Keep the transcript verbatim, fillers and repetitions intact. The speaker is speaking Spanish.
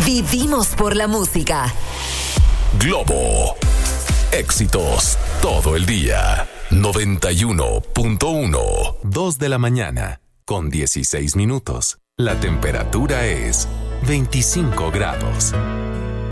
Vivimos por la música. Globo. Éxitos todo el día. noventa y uno punto uno. Dos de la mañana con dieciséis minutos. La temperatura es veinticinco grados.